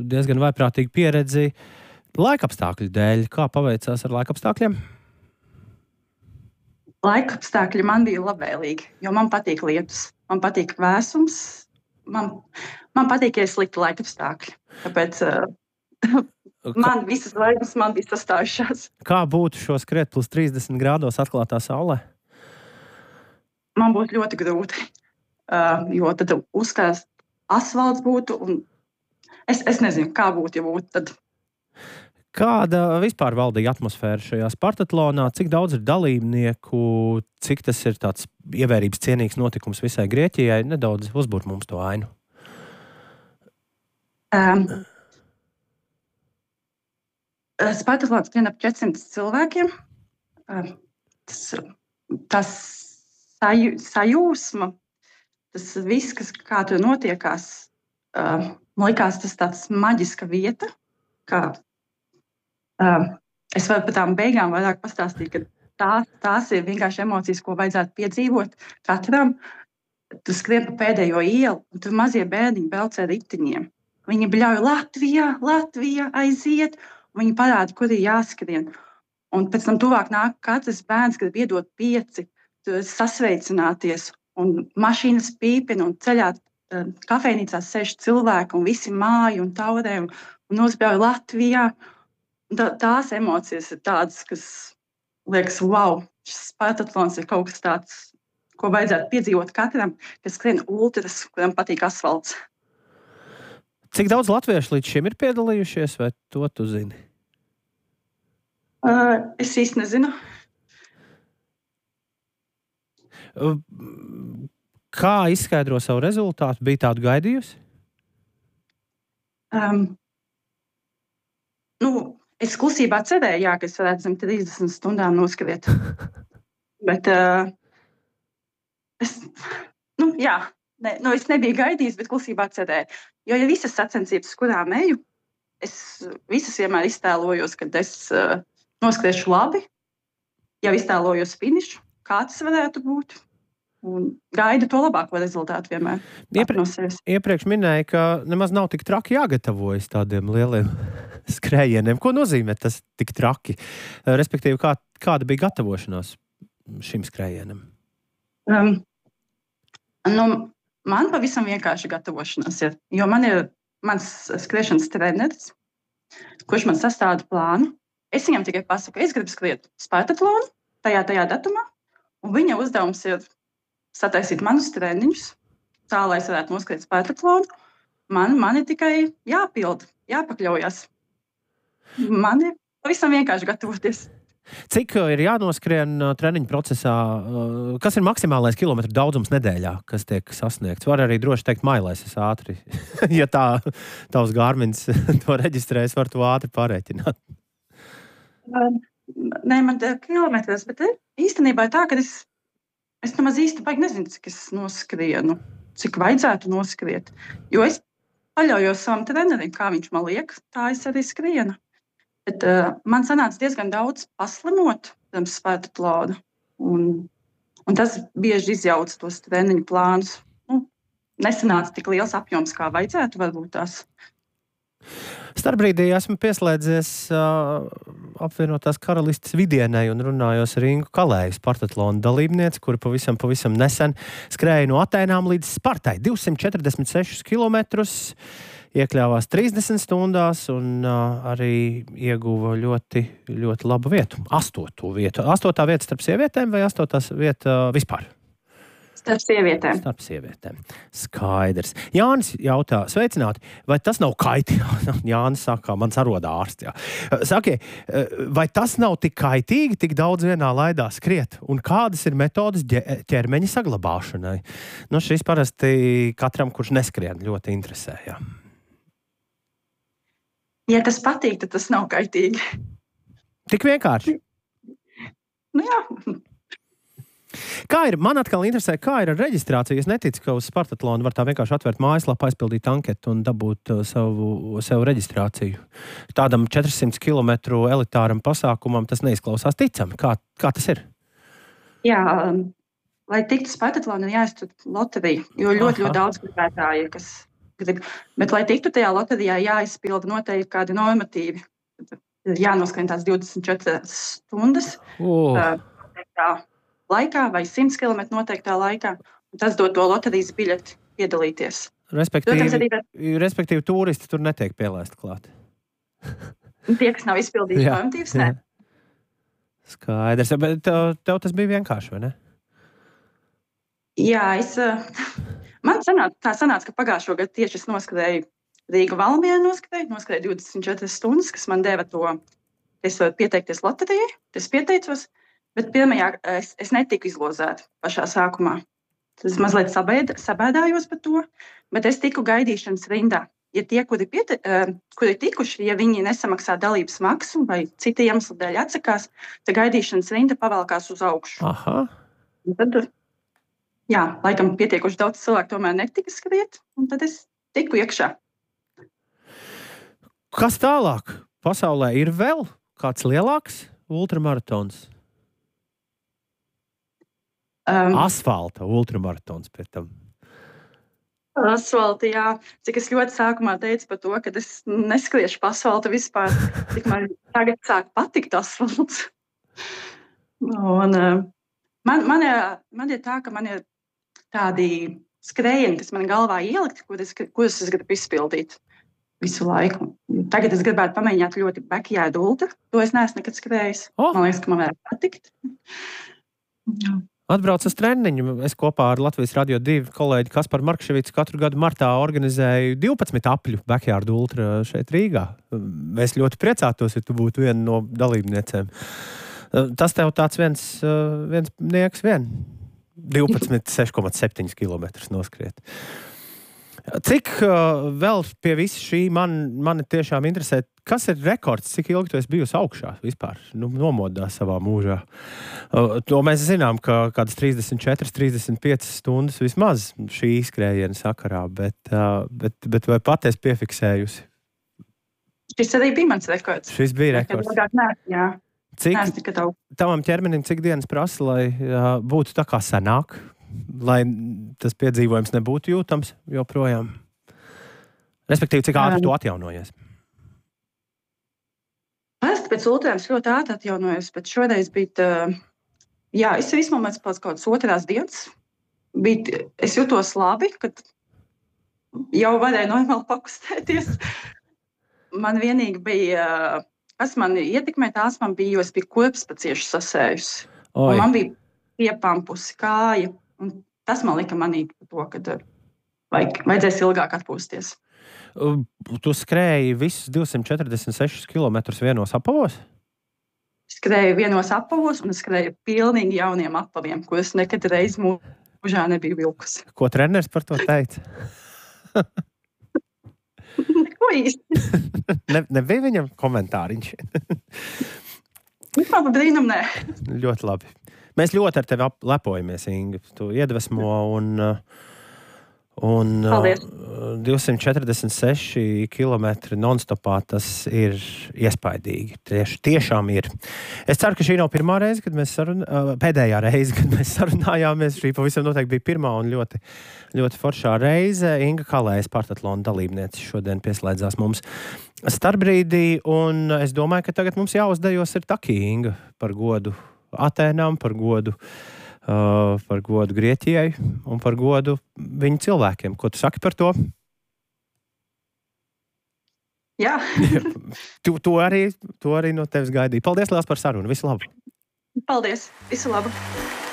diezgan vaiprātīgu pieredzi laikapstākļu dēļ. Kā paveicās ar laikapstākļiem? Laikapstākļi man bija labvēlīgi, jo man patīk lietus, man patīk vēsums, man patīk, ja ir slikti laikapstākļi. Tāpēc man visas vainas man bija sastājušās. Kā būtu šo skriet plus 30 grādos atklātā saulē? Man būtu ļoti grūti, jo tad uzkās asfalts būtu, un es nezinu, kā būtu, ja būtu tad. Kāda vispār valdīja atmosfēra šajā Spartatlonā? Cik daudz ir dalībnieku, cik tas ir tāds ievērības cienīgs notikums visai Grieķijai? Nedaudz uzbūr mums to ainu. Spartatlons skrien ap 400 cilvēkiem. Tas sajūsma, tas viss, kā tur notiekās, man likās tas tāds maģiska vieta, kā es varu par tām beigām vairāk pastāstīt, ka tās ir vienkārši emocijas, ko vajadzētu piedzīvot katram. Tu skrien pa pēdējo ielu, un tur mazie bērniņi brauc ar ritiņiem. Viņi bļauj Latvija, aiziet, un viņi parāda, kur ir jāskrien. Un pēc tam tuvāk nāk katrs bērns, grib iedot 5, sasveicināties, un mašīnas pīpina, un ceļā kafejnīcās sēž cilvēki, un visi māja un taurē, un uzbļauj Latvijā. Tās emocijas ir tādas, kas liekas, wow, šis Spartatlons ir kaut kas tāds, ko vajadzētu piedzīvot katram, kas skrien ultras, kuram patīk asfalts. Cik daudz latviešu līdz šim ir piedalījušies, vai to tu zini? Es īsti nezinu. Kā izskaidro savu rezultātu? Bija tādu gaidījusi? Es klusībā cerēju, ka es varētu zem 30 stundām noskriet. Bet es nebiju gaidījis, bet klusībā cerēju. Jo ja visas sacensības, kurām eju, es visas vienmēr iztēlojos, kad es noskriešu labi, jau iztēlojos finišu, kā tas varētu būt. Un gaidu to labāko rezultātu vienmēr. Iepriekš minēja, ka nemaz nav tik traki jāgatavojas tādiem lieliem skrējieniem. Ko nozīmē tas tik traki? Respektīvi, kāda bija gatavošanās šim skrējienam? Man pavisam vienkārši gatavošanās ir, jo man ir mans skriešanas treneris, kurš man sastāda plānu. Es viņam tikai pasaku, es gribu skriet Spartatlonu tajā datumā, un viņa uzdevums ir sataisīt manus treniņus, tā, lai es varētu noskriet Spartatlonu. Man ir tikai jāpakļaujas. Man ir pavisam vienkārši gatavoties. Cik ir jānoskrien treniņu procesā? Kas ir maksimālais kilometru daudzums nedēļā, kas tiek sasniegts? Var arī droši teikt, mailēs es ātri. Ja tā tavs Garmins to reģistrēs, var to ātri pārēķināt. Nē, man ir kilometrs, bet īstenībā ir tā, ka es nemaz īsti nezinu, cik es noskrienu, cik vajadzētu noskriet. Jo es paļaujos savam trenerim, kā viņš man liek, tā es arī skrienu. Bet man sanāca diezgan daudz paslimot pirms Spartatlona. Un tas bieži izjauc tos treniņu plānus. Nesanāca tik liels apjoms, kā vajadzētu varbūt tās. Starpbrīdī esmu pieslēdzies apvienotās karalistes Vidienai un runājos ar Ingu Kalēju, Spartatlona dalībnieci, kura pavisam nesen skrēja no Atēnām līdz Spartai 246 kilometrus, iekļāvās 30 stundās un arī ieguva ļoti, ļoti labu vietu. 8. vietu. 8. vieta starp sievietēm vai 8. vieta vispār? Starp sievietēm. Starp sievietēm. Skaidrs. Jānis jautā, sveicināti, vai tas nav kaitīgi? Jānis saka, mans arodā ārsts. Jā. Saki, vai tas nav tik kaitīgi, tik daudz vienā laidā skriet? Un kādas ir metodas ķermeņa saglabāšanai? Šis parasti katram, kurš neskrien, ļoti interesē. Jā. Ja tas patīk, tad tas nav kaitīgi. Tik vienkārši? Jā. Kā ir? Man atkal interesē, kā ir ar reģistrāciju. Es neticu, ka uz Spartatlonu var tā vienkārši atvērt mājaslapu, aizpildīt anketu un dabūt savu reģistrāciju. Tādam 400 kilometru elitāram pasākumam tas neizklausās ticami. Kā tas ir? Jā, lai tiktu Spartatlonu, ir jāiztur loterija, jo ļoti daudz gribētāji, kas grib. Bet, lai tiktu tajā loterijā, jāizpilda noteikti kādi normatīvi. Ir jānoskrien tās 24 stundas noteiktā laikā vai 100 km noteiktā laikā. Un tas dod to loterijas biļeti piedalīties. Respektīvi, turisti tur netiek pielaisti klāt. Tie, kas nav izpildījuši normatīvas, ne. Skaidrs, bet tev tas bija vienkārši, vai ne? Jā, man sanāca, ka pagājušo gadu tieši es noskrēju Rīga-Valmiera noskrēju 24 stundas, kas man deva to, es varu pieteikties loterijai, es pieteicos, bet pirmajā es netiku izlozēta pašā sākumā. Es mazliet sabēdājos par to, bet es tiku gaidīšanas rindā. Ja tie, kuri tikuši, ja viņi nesamaksā dalības maksu vai cita iemesla dēļ atsakās, tad gaidīšanas rinda pavalkās uz augšu. Aha. Un tad, laikam pietiekuši daudz cilvēku tomēr netika skriet, un tad es tiku iekšā. Kas tālāk? Pasaulē ir vēl kāds lielāks ultramaratons? Asfalta ultramaratons pēc tam. Asfalta, jā. Cik es ļoti sākumā teicu par to, ka es neskriešu pa asfaltu vispār. Tik man tagad sāk patikt asfalts. Un, man ir tā, ka man ir tādi skrējieni, kas man galvā ielikt, kurus es gribu izpildīt visu laiku. Tagad es gribētu pamēģināt ļoti backyard ultra. To es neesmu nekad skrējis. Man liekas, ka man varētu patikt. Jā. Atbrauc uz treniņu. Es kopā ar Latvijas Radio 2 kolēģi Kasparu Markševicu katru gadu martā organizēju 12 apļu backyard ultra šeit Rīgā. Es ļoti priecātos, ja tu būtu viena no dalībniecēm. Tas tev tāds viens nieks 12, 6,7 km noskriet. Cik vēl pie visa šī mani tiešām interesē, kas ir rekords, cik ilgi tu esi bijusi augšā vispār, nomodā savā mūžā? To mēs zinām, ka kādas 34, 35 stundas vismaz šī skrējiena sakarā, bet vai pat esi piefiksējusi? Šis arī bija mans rekords. Šis bija rekords. Jā. Cik tavam ķermenim, cik dienas prasa, lai būtu tā kā senāk? Lai tas piedzīvojums nebūtu jūtams joprojām. Respektīvi, cik ātri tu atjaunojies? Parasti pēc ultrām ļoti ātri atjaunojos, bet šoreiz bija, es izmomēju pēc kaut kādas otrās dienas. Es jūtos labi, kad jau varēju normāli pakustēties. Man vienīgi bija, kas man ietekmē, tās man bija, jo es biju kurpes cieši sasējusi. Un man bija piepampusi kāja. Un tas man lika manīt par to, ka vajadzēs ilgāk atpūsties. Tu skrēji visus 246 km vienos apavos? Skrēju vienos apavos un skrēju pilnīgi jauniem apaviem, kurus nekad reiz mūžā nebiju vilkusi. Ko treneris par to teica? Neko īsti. Nebija viņam komentāriņš? Vispār pa brīnum, nē. Ļoti labi. Mēs ļoti ar tevi lepojamies, Inga. Tu iedvesmo un 246 km non-stopā tas ir iespaidīgi. Tiešām ir. Es ceru, ka šī nav pirmā reize, pēdējā reize, kad mēs sarunājāmies. Šī pavisam noteikti bija pirmā un ļoti, ļoti foršā reize. Inga Kalējas Partatlona dalībniece šodien pieslēdzās mums starpbrīdī, un es domāju, ka tagad mums jāuzdejos ir Taki, Inga, par godu Atēnām, par godu Grieķijai un par godu viņu cilvēkiem. Ko tu saki par to? Jā. To arī no tevis gaidīju. Paldies liels par sarunu. Visu labu! Paldies! Visu labu!